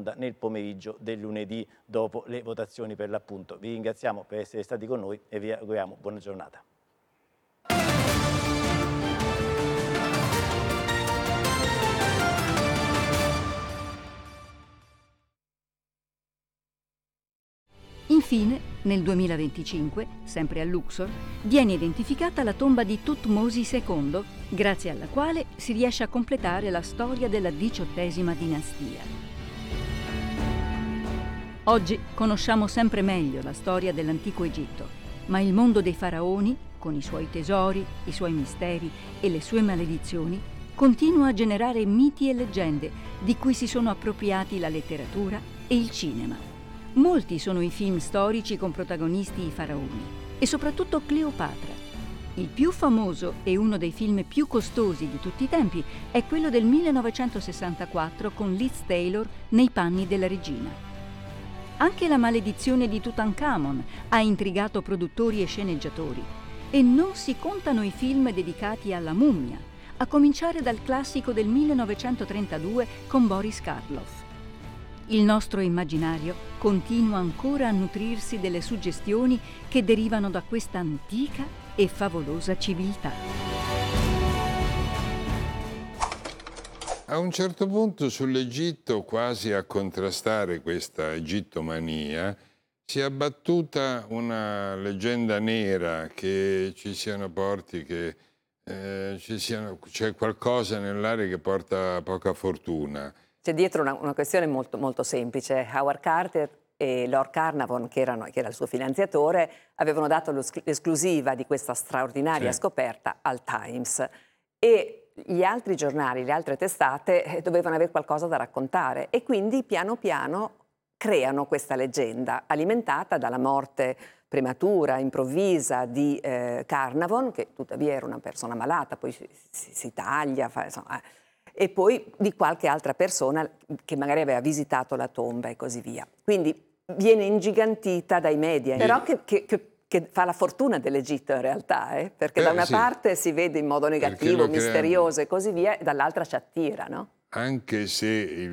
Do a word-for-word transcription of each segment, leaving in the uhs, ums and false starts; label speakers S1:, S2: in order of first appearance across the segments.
S1: onda nel pomeriggio del lunedì dopo le votazioni per l'appunto. Vi ringraziamo per essere stati con noi e vi auguriamo buona giornata.
S2: Infine, nel duemilaventicinque, sempre a Luxor, viene identificata la tomba di Thutmose secondo, grazie alla quale si riesce a completare la storia della diciottesima dinastia. Oggi conosciamo sempre meglio la storia dell'antico Egitto, ma il mondo dei faraoni, con i suoi tesori, i suoi misteri e le sue maledizioni, continua a generare miti e leggende di cui si sono appropriati la letteratura e il cinema. Molti sono i film storici con protagonisti i faraoni, e soprattutto Cleopatra. Il più famoso e uno dei film più costosi di tutti i tempi è quello del millenovecentosessantaquattro con Liz Taylor nei panni della regina. Anche la maledizione di Tutankhamon ha intrigato produttori e sceneggiatori, e non si contano i film dedicati alla mummia, a cominciare dal classico del millenovecentotrentadue con Boris Karloff. Il nostro immaginario continua ancora a nutrirsi delle suggestioni che derivano da questa antica e favolosa civiltà.
S3: A un certo punto sull'Egitto, quasi a contrastare questa egittomania, si è abbattuta una leggenda nera che ci siano porti che eh, ci siano, c'è qualcosa nell'aria che porta poca fortuna.
S4: C'è dietro una, una questione molto, molto semplice. Howard Carter e Lord Carnarvon, che, erano, che era il suo finanziatore, avevano dato l'esclusiva di questa straordinaria sì. scoperta al Times, e gli altri giornali, le altre testate dovevano avere qualcosa da raccontare, e quindi piano piano creano questa leggenda alimentata dalla morte prematura, improvvisa di eh, Carnarvon, che tuttavia era una persona malata, poi si, si, si taglia, fa, insomma, e poi di qualche altra persona che magari aveva visitato la tomba e così via. Quindi viene ingigantita dai media, però che, che, che, che fa la fortuna dell'Egitto in realtà, eh? perché eh, da una sì. parte si vede in modo negativo, misterioso e così via, e dall'altra ci attira, no?
S3: Anche se il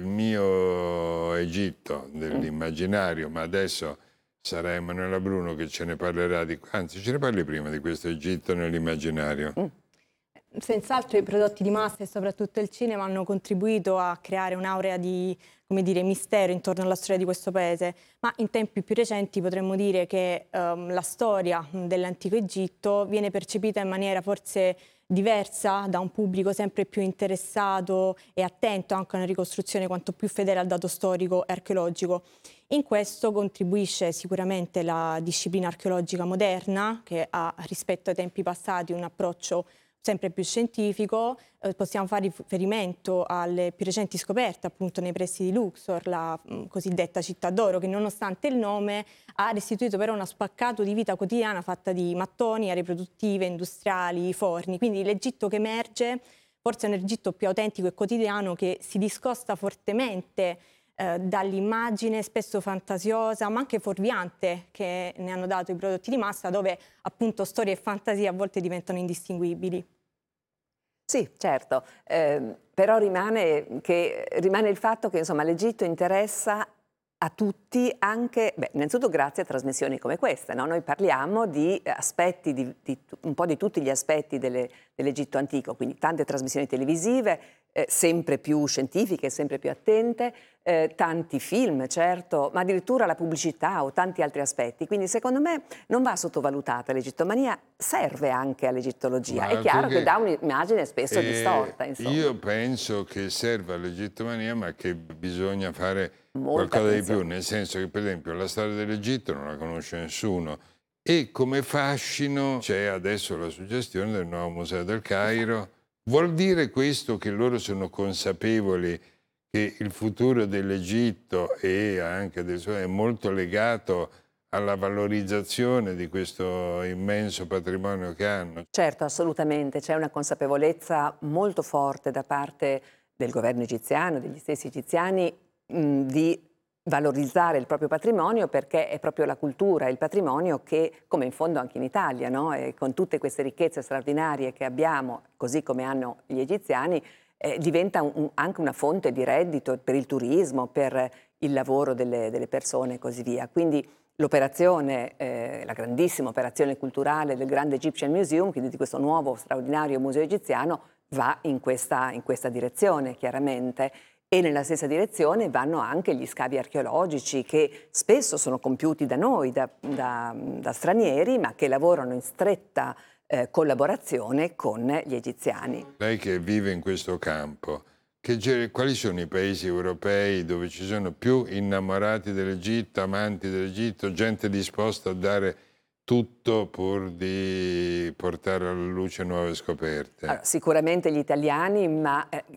S3: mio Egitto dell'immaginario, mm. ma adesso sarà Emanuela Bruno che ce ne parlerà, di, anzi ce ne parli prima di questo Egitto nell'immaginario.
S5: Mm. Senz'altro i prodotti di massa e soprattutto il cinema hanno contribuito a creare un'aurea di, come dire, mistero intorno alla storia di questo paese, ma in tempi più recenti potremmo dire che um, la storia dell'antico Egitto viene percepita in maniera forse diversa da un pubblico sempre più interessato e attento anche a una ricostruzione quanto più fedele al dato storico e archeologico. In questo contribuisce sicuramente la disciplina archeologica moderna, che ha rispetto ai tempi passati un approccio sempre più scientifico. Eh, possiamo fare riferimento alle più recenti scoperte appunto nei pressi di Luxor, la mh, cosiddetta città d'oro, che nonostante il nome ha restituito però uno spaccato di vita quotidiana fatta di mattoni, aree produttive, industriali, forni. Quindi l'Egitto che emerge forse è un Egitto più autentico e quotidiano, che si discosta fortemente eh, dall'immagine spesso fantasiosa ma anche fuorviante che ne hanno dato i prodotti di massa, dove appunto storia e fantasia a volte diventano indistinguibili.
S4: Sì, certo, eh, però rimane, che, rimane il fatto che insomma l'Egitto interessa a tutti, anche, beh, innanzitutto grazie a trasmissioni come queste, no? Noi parliamo di aspetti, di, di, un po' di tutti gli aspetti delle, dell'Egitto antico, quindi tante trasmissioni televisive, eh, sempre più scientifiche, sempre più attente, eh, tanti film, certo, ma addirittura la pubblicità o tanti altri aspetti. Quindi secondo me non va sottovalutata l'egittomania, serve anche all'egittologia. È chiaro che, che dà un'immagine spesso eh, distorta, insomma.
S3: Io penso che serva all'egittomania, ma che bisogna fare
S4: Molta
S3: qualcosa
S4: attenzione.
S3: di più, nel senso che per esempio la storia dell'Egitto non la conosce nessuno, e come fascino c'è adesso la suggestione del nuovo Museo del Cairo. Vuol dire questo che loro sono consapevoli che il futuro dell'Egitto e anche del suo è molto legato alla valorizzazione di questo immenso patrimonio che hanno?
S4: Certo, assolutamente, c'è una consapevolezza molto forte da parte del governo egiziano, degli stessi egiziani, mh, di valorizzare il proprio patrimonio, perché è proprio la cultura e il patrimonio che, come in fondo anche in Italia, no? E con tutte queste ricchezze straordinarie che abbiamo, così come hanno gli egiziani, eh, diventa un, anche una fonte di reddito per il turismo, per il lavoro delle, delle persone e così via. Quindi l'operazione, eh, la grandissima operazione culturale del Grande Egyptian Museum, quindi di questo nuovo straordinario museo egiziano, va in questa, in questa direzione chiaramente. E nella stessa direzione vanno anche gli scavi archeologici che spesso sono compiuti da noi, da, da, da stranieri, ma che lavorano in stretta eh, collaborazione con gli egiziani.
S3: Lei che vive in questo campo, che, quali sono i paesi europei dove ci sono più innamorati dell'Egitto, amanti dell'Egitto, gente disposta a dare tutto pur di portare alla luce nuove scoperte?
S4: Allora, sicuramente gli italiani, ma eh,